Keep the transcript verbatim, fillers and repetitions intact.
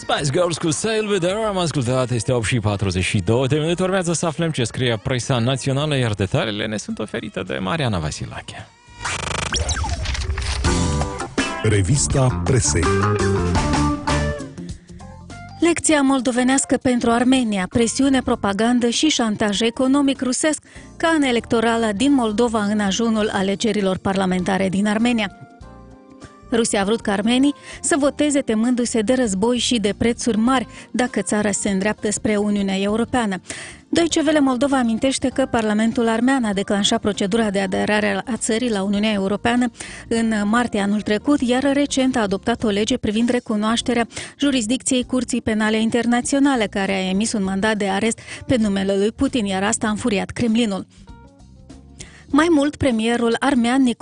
Spice Girls cu Sail With Her am ascultat, este opt și patruzeci și două de minute. Urmează să aflăm ce scrie presa națională, iar detaliile ne sunt oferite de Mariana Vasilache. Revista presei. Lecția moldovenească pentru Armenia, presiune, propagandă și șantaj economic rusesc ca în electorala din Moldova în ajunul alegerilor parlamentare din Armenia. Rusia a vrut ca armenii să voteze temându-se de război și de prețuri mari dacă țara se îndreaptă spre Uniunea Europeană. Deutsche Welle Moldova amintește că Parlamentul armean a declanșat procedura de aderare a țării la Uniunea Europeană în martie anul trecut, iar recent a adoptat o lege privind recunoașterea jurisdicției Curții Penale Internaționale, care a emis un mandat de arest pe numele lui Putin, iar asta a înfuriat Kremlinul. Mai mult, premierul armean Nicolae